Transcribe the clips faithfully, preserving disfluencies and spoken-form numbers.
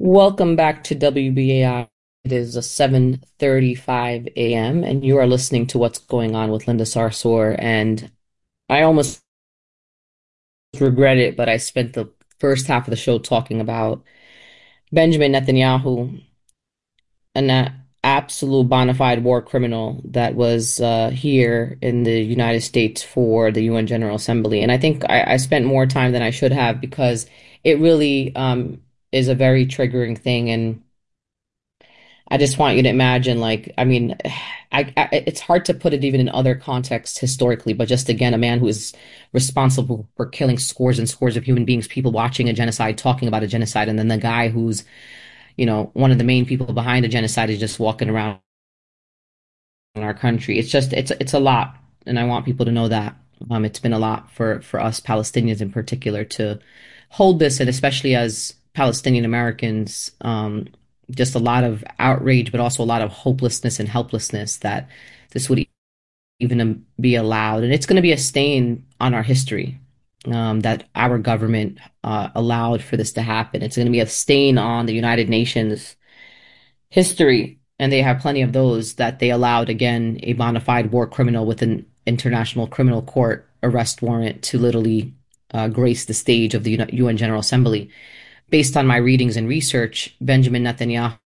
Welcome back to W B A I. It is a seven thirty-five a m and you are listening to What's Going On with Linda Sarsour. And I almost regret it, but I spent the first half of the show talking about Benjamin Netanyahu, an a- absolute bona fide war criminal that was uh, here in the United States for the U N General Assembly. And I think I, I spent more time than I should have because it really um, is a very triggering thing. And I just want you to imagine, like, I mean, I, I it's hard to put it even in other contexts historically, but just again, a man who is responsible for killing scores and scores of human beings, people watching a genocide, talking about a genocide, and then the guy who's, you know, one of the main people behind a genocide is just walking around in our country. It's just, it's it's a lot, and I want people to know that. Um, it's been a lot for for us Palestinians in particular to hold this, and especially as Palestinian Americans, um, just a lot of outrage, but also a lot of hopelessness and helplessness that this would even be allowed, and it's going to be a stain on our history. Um, that our government uh, allowed for this to happen. It's going to be a stain on the United Nations history, and they have plenty of those, that they allowed, again, a bona fide war criminal with an international criminal court arrest warrant to literally uh, grace the stage of the U N General Assembly. Based on my readings and research, Benjamin Netanyahu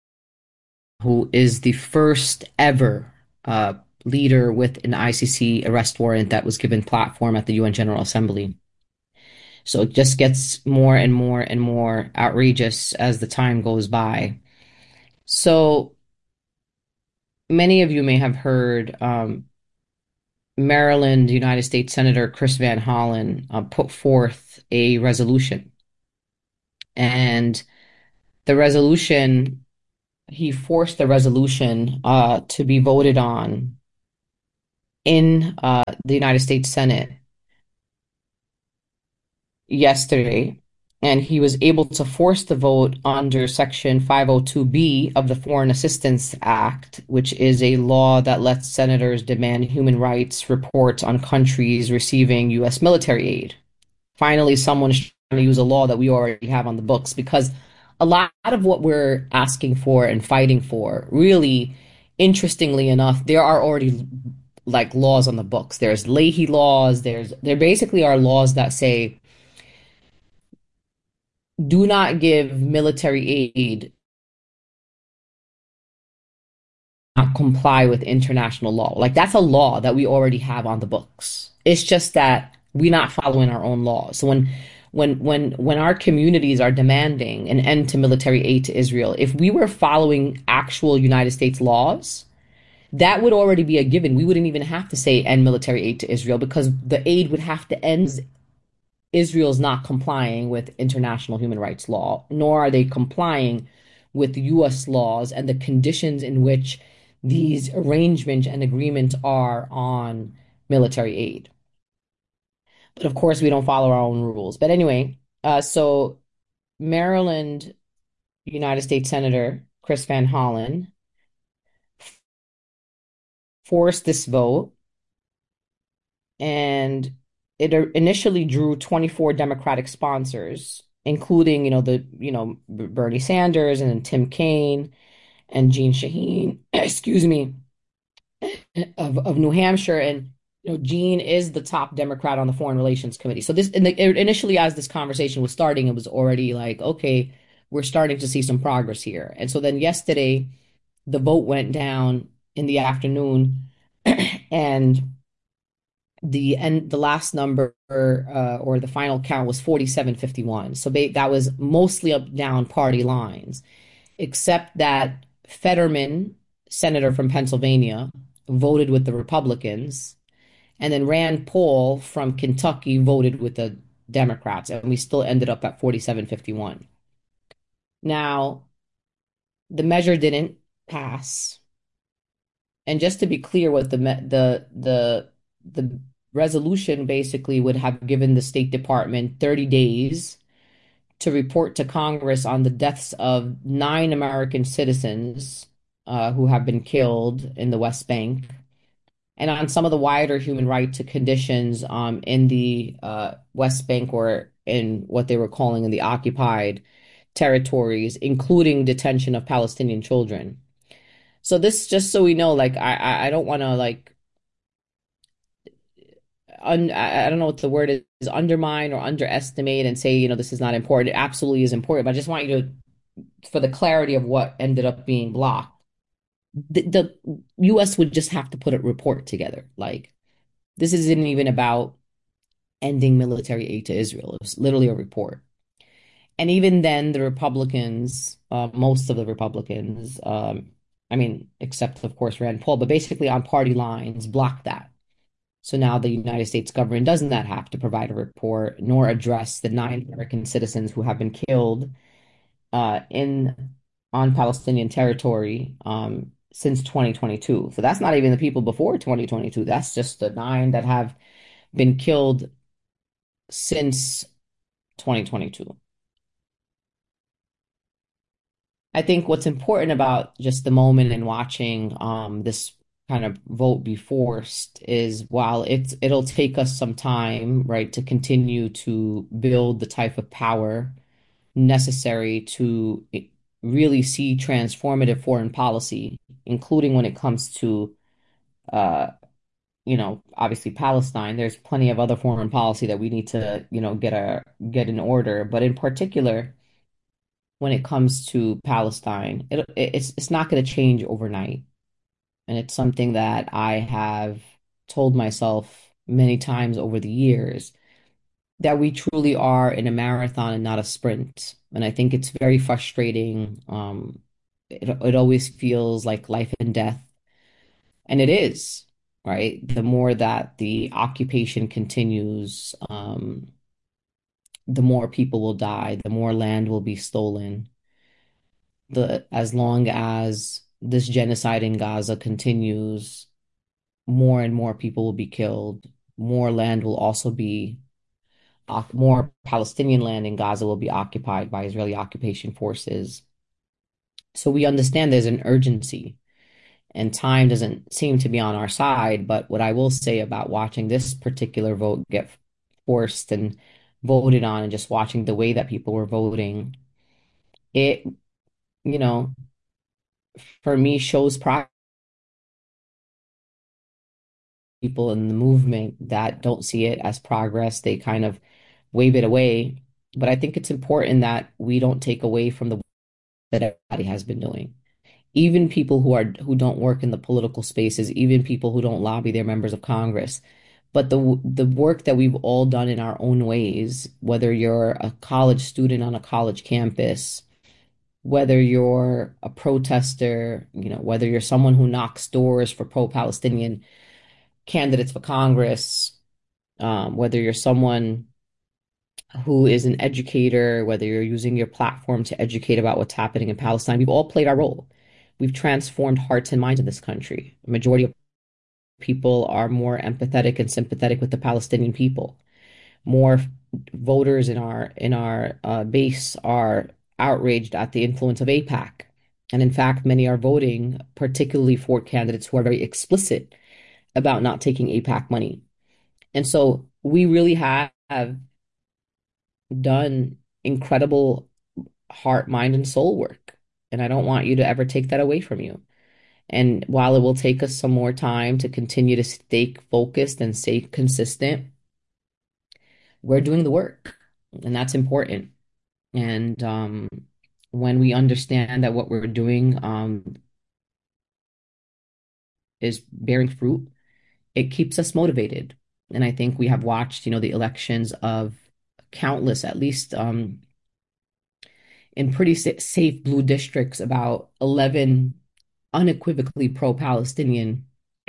is the first ever uh, leader with an I C C arrest warrant that was given platform at the U N General Assembly. So it just gets more and more and more outrageous as the time goes by. So many of you may have heard um, Maryland United States Senator Chris Van Hollen uh, put forth a resolution. And the resolution, he forced the resolution uh, to be voted on in uh, the United States Senate yesterday. And he was able to force the vote under Section five oh two B of the Foreign Assistance Act, which is a law that lets senators demand human rights reports on countries receiving U S military aid. Finally, someone's trying to use a law that we already have on the books, because a lot of what we're asking for and fighting for, really, interestingly enough, there are already like laws on the books. There's Leahy laws. There's there basically are laws that say do not give military aid, not comply with international law. Like, that's a law that we already have on the books. It's just that we're not following our own laws. So when when when when our communities are demanding an end to military aid to Israel, if we were following actual United States laws, that would already be a given. We wouldn't even have to say end military aid to Israel, because the aid would have to end. Israel's not complying with international human rights law, nor are they complying with U S laws and the conditions in which these arrangements and agreements are on military aid. But of course, we don't follow our own rules. But anyway, uh, so Maryland United States Senator Chris Van Hollen forced this vote, and it initially drew twenty-four Democratic sponsors, including, you know, the, you know, Bernie Sanders and Tim Kaine and Jeanne Shaheen, excuse me, of, of New Hampshire. And, you know, Jeanne is the top Democrat on the Foreign Relations Committee. So this, in the, initially, as this conversation was starting, it was already like, okay, we're starting to see some progress here. And so then yesterday, the vote went down in the afternoon, and the and the last number, uh, or the final count, was forty-seven fifty-one. So ba that was mostly up down party lines, except that Fetterman, senator from Pennsylvania, voted with the Republicans, and then Rand Paul from Kentucky voted with the Democrats, and we still ended up at forty-seven fifty-one. Now, the measure didn't pass. And just to be clear, what the the the the resolution basically would have given the State Department thirty days to report to Congress on the deaths of nine American citizens uh, who have been killed in the West Bank, and on some of the wider human rights conditions um, in the uh, West Bank, or in what they were calling in the occupied territories, including detention of Palestinian children. So this, just so we know, like I I I don't want to like un I I don't know what the word is, undermine or underestimate and say, you know, this is not important. It absolutely is important, but I just want you to, for the clarity of what ended up being blocked, the, the U S would just have to put a report together. Like this isn't even about ending military aid to Israel. It was literally a report. And even then, the Republicans, uh, most of the Republicans, um, I mean, except of course Rand Paul, but basically on party lines, blocked that. So now the United States government does not have to provide a report nor address the nine American citizens who have been killed uh, in on Palestinian territory um, since twenty twenty-two. So that's not even the people before twenty twenty-two. That's just the nine that have been killed since twenty twenty-two. I think what's important about just the moment and watching um, this kind of vote be forced is while it's it'll take us some time, right, to continue to build the type of power necessary to really see transformative foreign policy, including when it comes to uh, you know, obviously Palestine. There's plenty of other foreign policy that we need to, you know, get a get in order, but in particular when it comes to Palestine, it, it's it's not going to change overnight. And it's something that I have told myself many times over the years that we truly are in a marathon and not a sprint. And I think it's very frustrating. Um, it, it always feels like life and death. And it is, right? The more that the occupation continues, um, the more people will die, the more land will be stolen. The as long as this genocide in Gaza continues, more and more people will be killed. More land will also be more Palestinian land in Gaza will be occupied by Israeli occupation forces. So we understand there's an urgency and time doesn't seem to be on our side. But what I will say about watching this particular vote get forced and voted on and just watching the way that people were voting, it, you know, for me shows progress. People in the movement that don't see it as progress, they kind of wave it away. But I think it's important that we don't take away from the work that everybody has been doing. Even people who are who don't work in the political spaces, even people who don't lobby their members of Congress. But the the work that we've all done in our own ways, whether you're a college student on a college campus, whether you're a protester, you know, whether you're someone who knocks doors for pro-Palestinian candidates for Congress, um, whether you're someone who is an educator, whether you're using your platform to educate about what's happening in Palestine, we've all played our role. We've transformed hearts and minds in this country. A majority of people are more empathetic and sympathetic with the Palestinian people. More voters in our in our uh, base are outraged at the influence of AIPAC. And in fact, many are voting particularly for candidates who are very explicit about not taking AIPAC money. And so we really have done incredible heart, mind, and soul work. And I don't want you to ever take that away from you. And while it will take us some more time to continue to stay focused and stay consistent, we're doing the work. And that's important. And um, when we understand that what we're doing um, is bearing fruit, it keeps us motivated. And I think we have watched, you know, the elections of countless, at least um, in pretty sa safe blue districts, about eleven unequivocally pro-Palestinian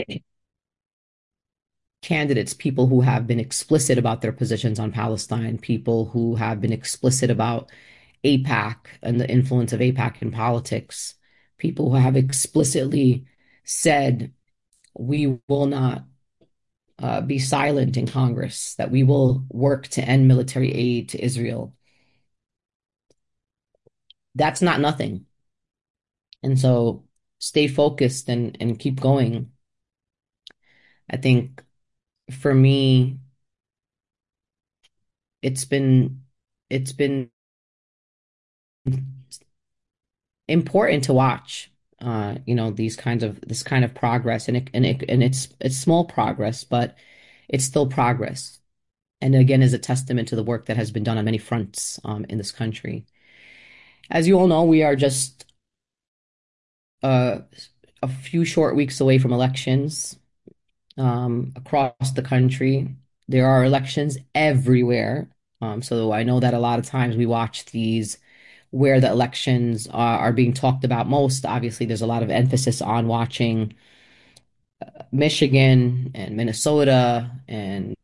candidates, people who have been explicit about their positions on Palestine, people who have been explicit about AIPAC and the influence of AIPAC in politics, people who have explicitly said, we will not uh, be silent in Congress, that we will work to end military aid to Israel. That's not nothing. And so stay focused and, and keep going. I think for me, it's been it's been important to watch. Uh, you know, these kinds of this kind of progress, and it and it and it's it's small progress, but it's still progress. And again, is a testament to the work that has been done on many fronts um, in this country. As you all know, we are just uh, a few short weeks away from elections um, across the country. There are elections everywhere. Um, so I know that a lot of times we watch these where the elections are, are being talked about most. Obviously, there's a lot of emphasis on watching Michigan and Minnesota and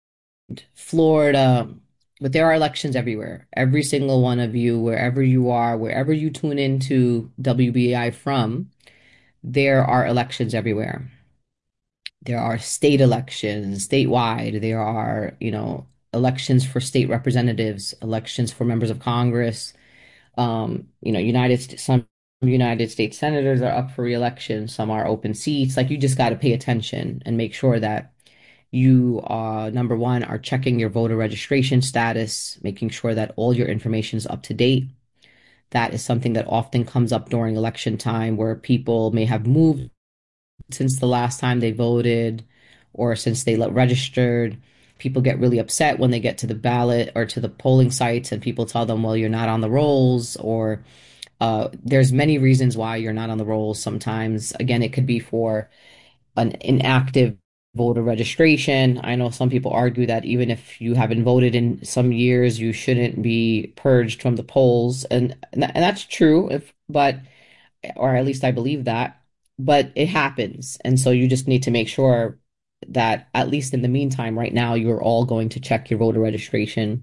Florida, but there are elections everywhere. Every single one of you, wherever you are, wherever you tune into W B A I from, there are elections everywhere. There are state elections statewide. There are, you know, elections for state representatives, elections for members of Congress. Um, you know, United States, some United States senators are up for re-election, some are open seats. Like you just got to pay attention and make sure that you uh number one are checking your voter registration status, making sure that all your information is up to date. That is something that often comes up during election time where people may have moved since the last time they voted or since they registered. People get really upset when they get to the ballot or to the polling sites and people tell them, well, you're not on the rolls, or uh, there's many reasons why you're not on the rolls sometimes. Again, it could be for an inactive voter registration. I know some people argue that even if you haven't voted in some years, you shouldn't be purged from the polls, and and that's true. If but or at least I believe that, but it happens, and so you just need to make sure that at least in the meantime, right now, you're all going to check your voter registration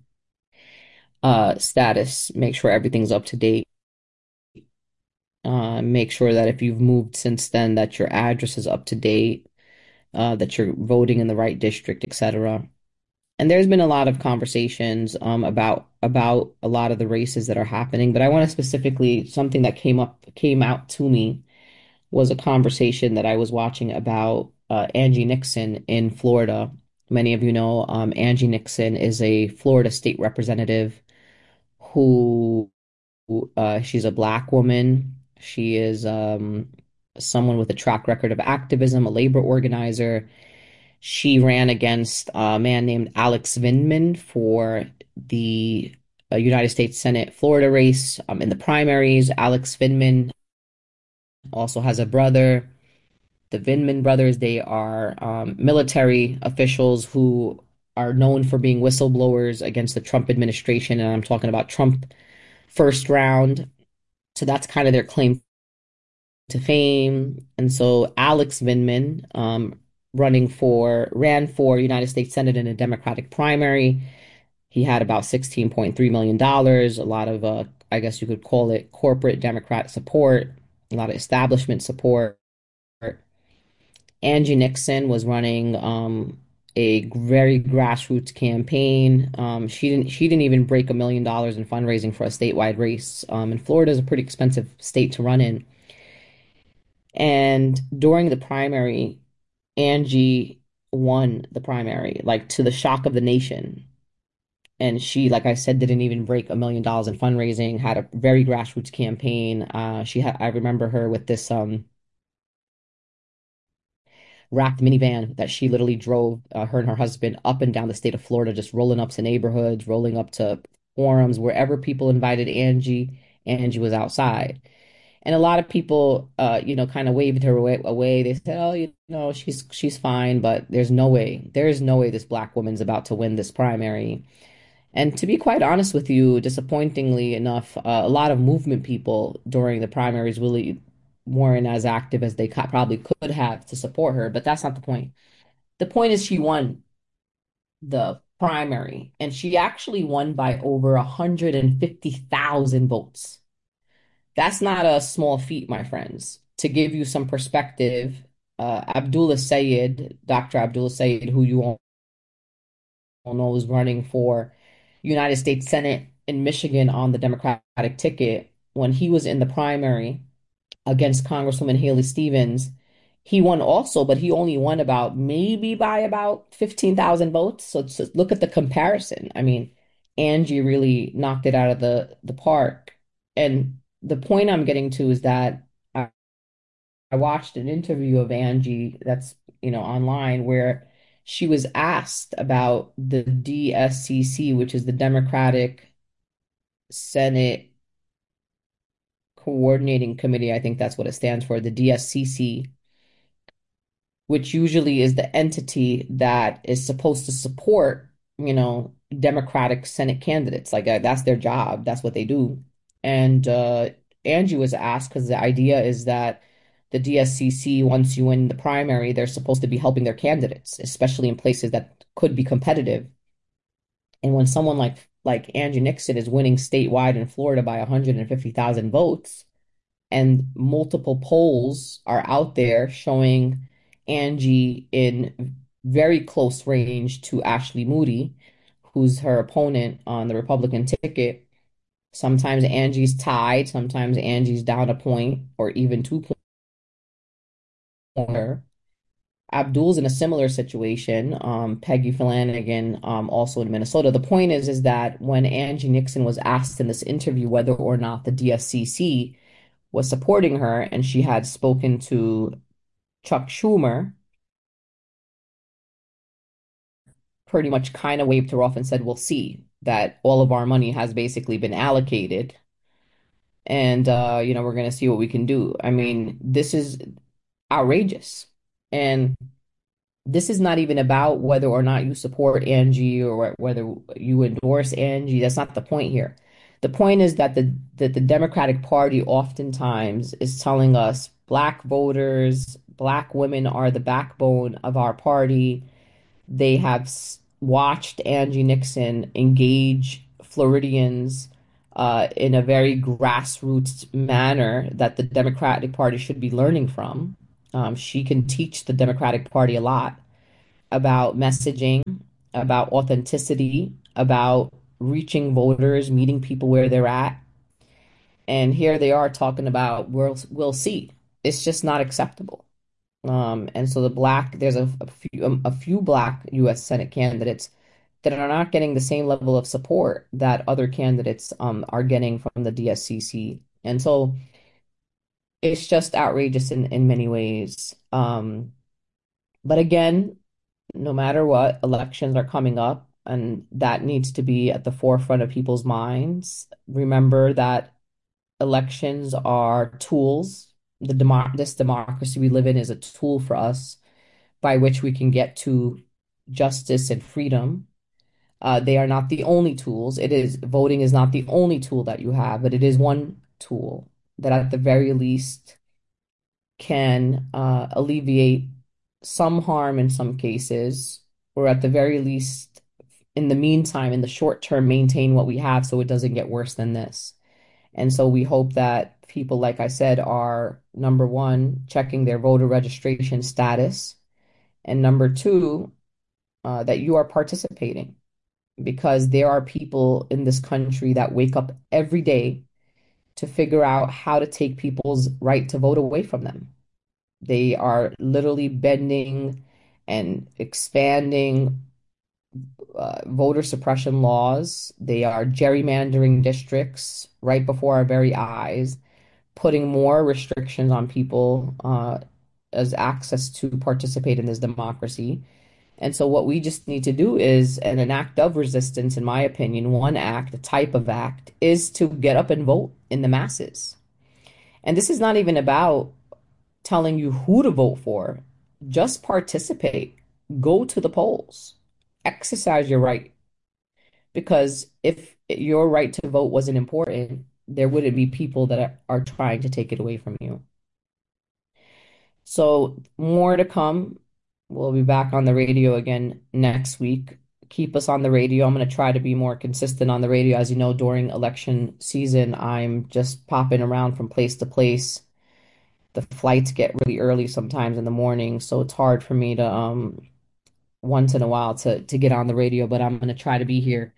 uh, status, make sure everything's up to date. Uh, make sure that if you've moved since then, that your address is up to date, uh, that you're voting in the right district, et cetera. And there's been a lot of conversations um, about about a lot of the races that are happening, but I want to specifically something that came up came out to me was a conversation that I was watching about uh, Angie Nixon in Florida. Many of you know um, Angie Nixon is a Florida state representative who uh, she's a black woman. She is um, someone with a track record of activism, a labor organizer. She ran against a man named Alex Vindman for the uh, United States Senate Florida race um, in the primaries. Alex Vindman also has a brother. The Vindman brothers, they are um, military officials who are known for being whistleblowers against the Trump administration. And I'm talking about Trump first round. So that's kind of their claim to fame. And so Alex Vindman, um, running for, ran for United States Senate in a Democratic primary. He had about sixteen point three million dollars, a lot of, uh, I guess you could call it corporate Democrat support, a lot of establishment support. Angie Nixon was running um, a very grassroots campaign. Um, she didn't she didn't even break a million dollars in fundraising for a statewide race. Um, and Florida is a pretty expensive state to run in. And during the primary, Angie won the primary, like to the shock of the nation. And she, like I said, didn't even break a million dollars in fundraising, had a very grassroots campaign. Uh, she had, I remember her with this um wrapped minivan that she literally drove uh, her and her husband up and down the state of Florida, just rolling up to neighborhoods, rolling up to forums, wherever people invited Angie, Angie was outside. And a lot of people, uh, you know, kind of waved her away, away. They said, "Oh, you know, she's she's fine," but there's no way, there's no way this black woman's about to win this primary. And to be quite honest with you, disappointingly enough, uh, a lot of movement people during the primaries really weren't as active as they co- probably could have to support her. But that's not the point. The point is she won the primary, and she actually won by over one hundred fifty thousand votes. That's not a small feat, my friends. To give you some perspective, uh, Abdullah Sayed, Doctor Abdullah Sayed, who you all know is running for United States Senate in Michigan on the Democratic ticket, when he was in the primary against Congresswoman Haley Stevens, he won also, but he only won about maybe by about fifteen thousand votes. So, so look at the comparison. I mean, Angie really knocked it out of the, the park. And the point I'm getting to is that I, I watched an interview of Angie that's, you know, online where she was asked about the D S C C, which is the Democratic Senate Coordinating Committee. I think that's what it stands for, the D S C C, which usually is the entity that is supposed to support, you know, Democratic Senate candidates. Like uh, that's their job. That's what they do. And uh, Angie was asked because the idea is that the D S C C, once you win the primary, they're supposed to be helping their candidates, especially in places that could be competitive. And when someone like like Angie Nixon is winning statewide in Florida by one hundred fifty thousand votes, and multiple polls are out there showing Angie in very close range to Ashley Moody, who's her opponent on the Republican ticket. Sometimes Angie's tied, sometimes Angie's down a point or even two points on her. Abdul's in a similar situation. Um, Peggy Flanagan, um, also in Minnesota. The point is, is that when Angie Nixon was asked in this interview whether or not the D S C C was supporting her, and she had spoken to Chuck Schumer, pretty much kind of waved her off and said, "We'll see," that all of our money has basically been allocated, and uh, you know, we're going to see what we can do. I mean, this is outrageous. And this is not even about whether or not you support Angie or whether you endorse Angie. That's not the point here. The point is that the that the Democratic Party oftentimes is telling us black voters, black women are the backbone of our party. They have s- watched Angie Nixon engage Floridians uh, in a very grassroots manner that the Democratic Party should be learning from. Um, she can teach the Democratic Party a lot about messaging, about authenticity, about reaching voters, meeting people where they're at. And here they are talking about we'll we'll see. It's just not acceptable. Um, and so the black there's a, a few um, a few black U S Senate candidates that are not getting the same level of support that other candidates um are getting from the D S C C. And so it's just outrageous in in many ways. Um, but again, no matter what, elections are coming up, and that needs to be at the forefront of people's minds. Remember that elections are tools. The demo this democracy we live in is a tool for us by which we can get to justice and freedom. Uh, they are not the only tools. It is voting is not the only tool that you have, but it is one tool that at the very least can uh, alleviate some harm in some cases, or at the very least, in the meantime, in the short term, maintain what we have so it doesn't get worse than this. And so we hope that people, like I said, are number one, checking their voter registration status, and number two, uh, that you are participating because there are people in this country that wake up every day to figure out how to take people's right to vote away from them. They are literally bending and expanding uh, voter suppression laws. They are gerrymandering districts right before our very eyes, putting more restrictions on people uh, as access to participate in this democracy. And so, what we just need to do is, and an act of resistance, in my opinion, one act, a type of act, is to get up and vote in the masses. And this is not even about telling you who to vote for. Just participate. Go to the polls. Exercise your right. Because if your right to vote wasn't important, there wouldn't be people that are, are trying to take it away from you. So, more to come. We'll be back on the radio again next week. Keep us on the radio. I'm going to try to be more consistent on the radio. As you know, during election season, I'm just popping around from place to place. The flights get really early sometimes in the morning, so it's hard for me to um once in a while to to get on the radio, but I'm going to try to be here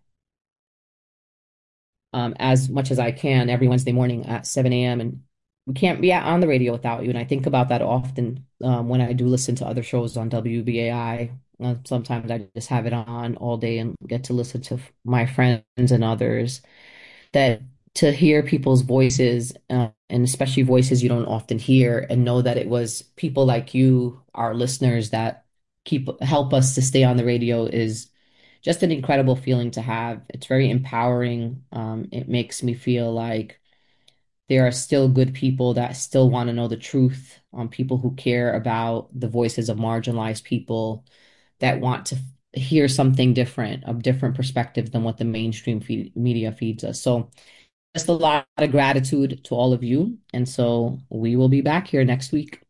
um as much as I can every Wednesday morning at seven a m and we can't be on the radio without you. And I think about that often um, when I do listen to other shows on W B A I. Uh, sometimes I just have it on all day and get to listen to my friends and others that to hear people's voices, uh, and especially voices you don't often hear, and know that it was people like you, our listeners, that keep help us to stay on the radio is just an incredible feeling to have. It's very empowering. Um, it makes me feel like there are still good people that still want to know the truth, um, people who care about the voices of marginalized people, that want to f- hear something different, a different perspective than what the mainstream feed, media feeds us. So just a lot of gratitude to all of you. And so we will be back here next week.